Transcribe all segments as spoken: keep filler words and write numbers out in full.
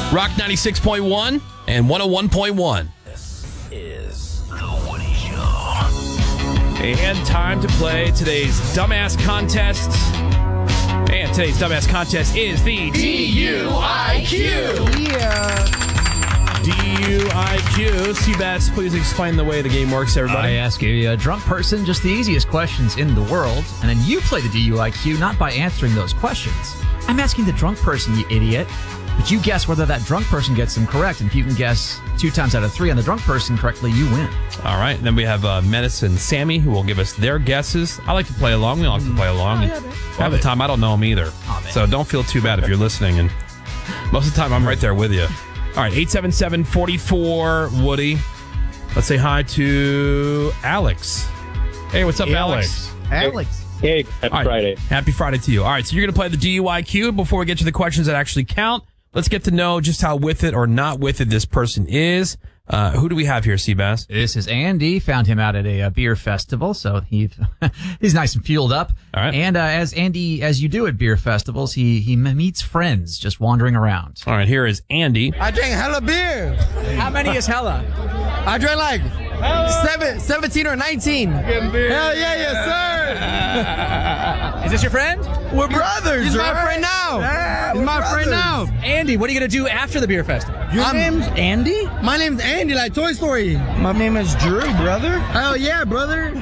Rock ninety-six point one and one oh one point one. This is The Woody Show. And time to play today's Dumbass Contest. And today's Dumbass Contest is the D U I Q. Yeah. D U I Q. Seabass, please explain the way the game works, everybody. I ask a, a drunk person just the easiest questions in the world, and then you play the D U I Q not by answering those questions. I'm asking the drunk person, you idiot, but you guess whether that drunk person gets them correct, and if you can guess two times out of three on the drunk person correctly, you win. All right, and then we have uh, Medicine Sammy, who will give us their guesses. I like to play along. We all like to play along. Oh, yeah, man. Half the time, I don't know them either. Oh, man. So don't feel too bad if you're listening. And most of the time, I'm right there with you. All right, eight seven seven, four four, Woody. Let's say hi to Alex. Hey, what's up, Alex? Alex. Hey, happy All right, Friday. Happy Friday to you. All right, so you're going to play the D U I Q. Before we get to the questions that actually count, let's get to know just how with it or not with it this person is. Uh, who do we have here, Seabass? This is Andy. Found him out at a, uh beer festival, so he he's nice and fueled up. All right. And uh, as Andy, as you do at beer festivals, he he meets friends just wandering around. All right, here is Andy. I drank hella beer. How many is hella? I drank like seven, seventeen or nineteen. Hell yeah, yes, sir. Is this your friend? We're brothers. He's my friend now. He's my friend now. Andy, what are you going to do after the beer festival? Your I'm- name's Andy? My name's Andy, like Toy Story. My name is Drew, brother. Hell yeah, brother.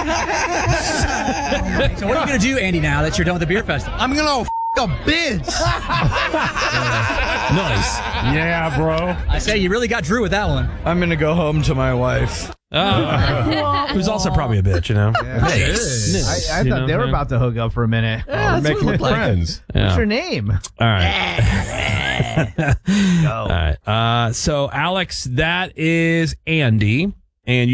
So what are you going to do, Andy, now that you're done with the beer festival? I'm gonna f- a bitch. Nice. Yeah, bro. I say you really got Drew with that one. I'm gonna go home to my wife. Oh. Who's also probably a bitch, you know? I, I You thought know, they were yeah. about to hook up for a minute. We're making friends. Yeah. What's your name? All right. All right. Uh, so, Alex, that is Andy. And